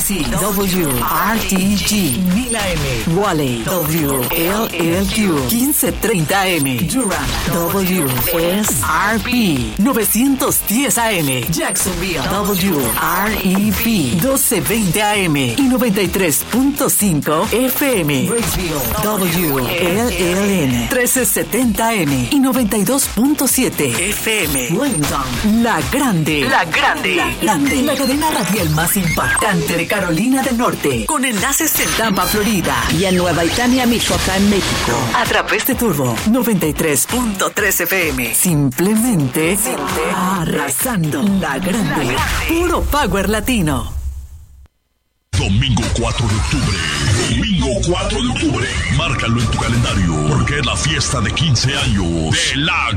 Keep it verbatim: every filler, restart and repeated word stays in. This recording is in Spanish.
Genesee, W R T G, mil A M. Wally, W L L Q, quince treinta M. Durham, W S R P, novecientos diez A M. Jacksonville, W R E P, doce veinte A M y noventa y tres punto cinco F M. Raceville, W L L N, trece setenta M y noventa y dos punto siete F M. Langdon, La Grande, La Grande, La Grande, la cadena radial más impactante de Carolina del Norte, con enlaces en Tampa, Florida, y en Nueva Italia, Michoacán, México, a través de Turbo noventa y tres punto tres F M. Simplemente, Simplemente arrasando. La Grande, puro power latino. Domingo cuatro de octubre. Domingo cuatro de octubre. Márcalo en tu calendario, porque es la fiesta de quince años de La